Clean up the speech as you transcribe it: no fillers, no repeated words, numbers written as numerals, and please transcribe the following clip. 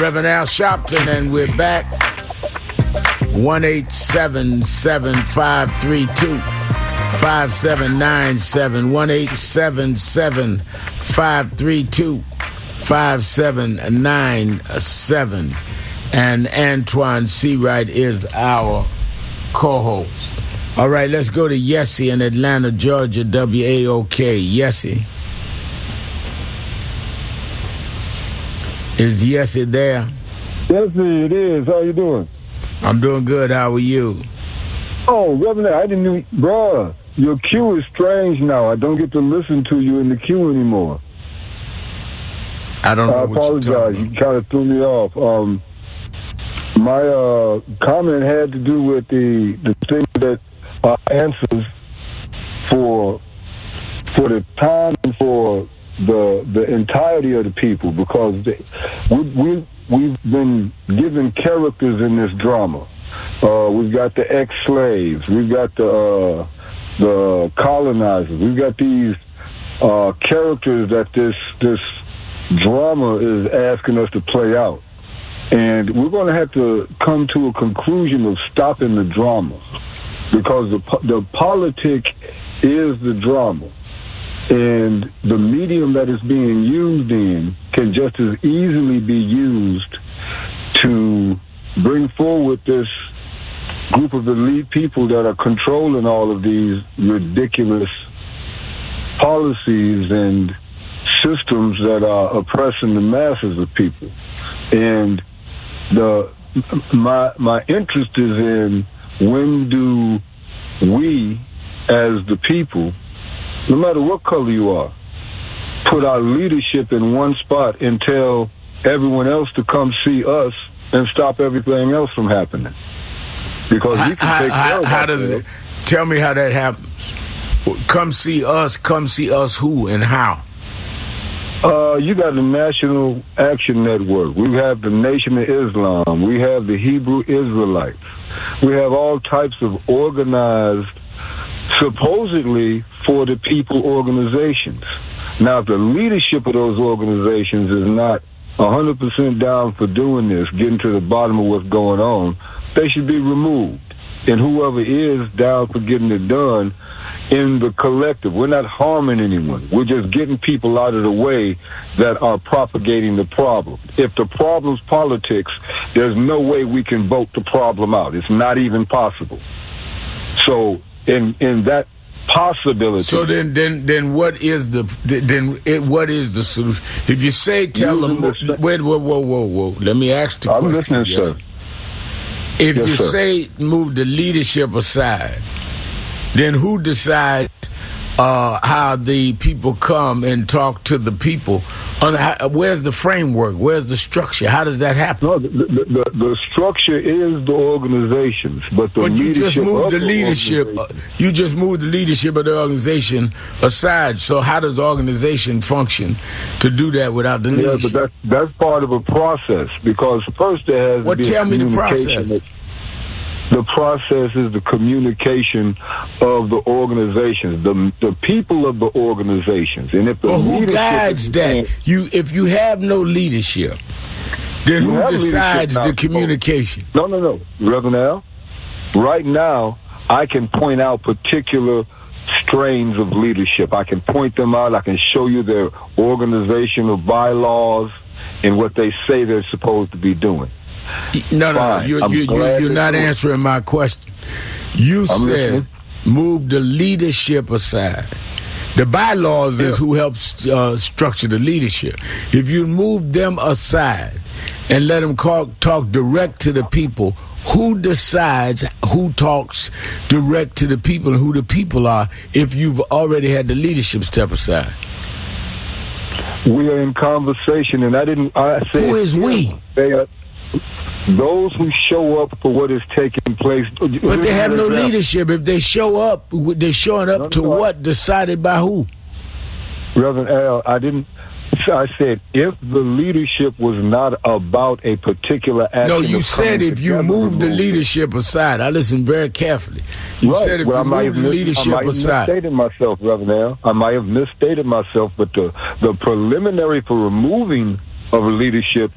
Reverend Al Sharpton, and we're back. 1-877-532-5797. 1-877-532-5797. And Antoine Seawright is our co-host. All right, let's go to Yessie in Atlanta, Georgia, WAOK. Yessie. Is Yessie there? Yessie, it is. How you doing? I'm doing good. How are you? Oh, Reverend, I didn't know. Bruh, your queue is strange now. I don't get to listen to you in the queue anymore. I don't know I what you're talking apologize. You kind of threw me off. My comment had to do with the thing that answers for the time and for the entirety of the people, because we've been given characters in this drama. We've got the ex-slaves. We've got the colonizers. We've got these characters that this drama is asking us to play out. And we're going to have to come to a conclusion of stopping the drama, because the politic is the drama. And the medium that it's being used in can just as easily be used to bring forward this group of elite people that are controlling all of these ridiculous policies and systems that are oppressing the masses of people. And my interest is in, when do we, as the people, no matter what color you are, put our leadership in one spot and tell everyone else to come see us and stop everything else from happening? Because we can take care of how does it? Tell me how that happens. Come see us who and how? You got the National Action Network. We have the Nation of Islam. We have the Hebrew Israelites. We have all types of organized, supposedly for the people organizations. Now, if the leadership of those organizations is not 100% down for doing this, getting to the bottom of what's going on, they should be removed. And whoever is down for getting it done, in the collective, we're not harming anyone. We're just getting people out of the way that are propagating the problem. If the problem's politics, there's no way we can vote the problem out. It's not even possible. So in that possibility. So then what is what is the solution? If you say tell them, wait, whoa. Let me ask the question. I'm listening, sir. If you say move the leadership aside, then who decides how the people come and talk to the people? Where's the framework? Where's the structure? How does that happen? No, the structure is the organizations, but you just moved the leadership. You just moved the leadership of the organization aside. So how does the organization function to do that without the leadership? Yeah, but that's part of a process, because first there has to be tell me the process. The process is the communication of the organizations, the people of the organizations. And if the who guides that? If you have no leadership, then who decides the communication? No. Reverend Al, right now, I can point out particular strains of leadership. I can point them out. I can show you their organizational bylaws and what they say they're supposed to be doing. No. You're not answering my question. You said move the leadership aside. The bylaws is who helps structure the leadership. If you move them aside and let them talk direct to the people, who decides who talks direct to the people and who the people are if you've already had the leadership step aside? We are in conversation, and I said, who is we? They are those who show up for what is taking place. But they have no leadership. If they show up, they're showing up to what? Decided by who? Reverend Al, I said if the leadership was not about a particular action. No, you said if you move the leadership aside. I listened very carefully. You said if you move the leadership aside. I might have misstated myself, Reverend Al. I might have misstated myself, but the preliminary for removing of leadership